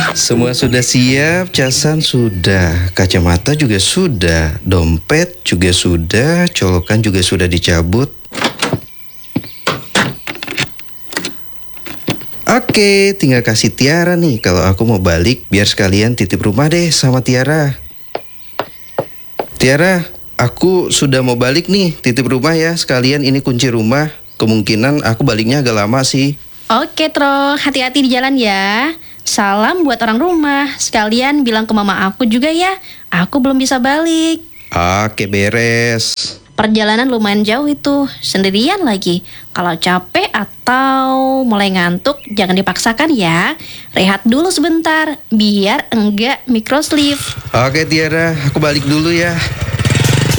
Semua sudah siap, casan sudah, kacamata juga sudah, dompet juga sudah, colokan juga sudah dicabut. Oke, tinggal kasih Tiara nih kalau aku mau balik, biar sekalian titip rumah deh sama Tiara. Tiara, aku sudah mau balik nih, titip rumah ya, sekalian ini kunci rumah. Kemungkinan aku baliknya agak lama sih. Oke, Tro, hati-hati di jalan ya. Salam buat orang rumah. Sekalian bilang ke mama aku juga ya. Aku belum bisa balik. Oke, beres. Perjalanan lumayan jauh itu, sendirian lagi. Kalau capek atau mulai ngantuk, jangan dipaksakan ya. Rehat dulu sebentar, biar enggak microsleep. Oke Tiara, aku balik dulu ya.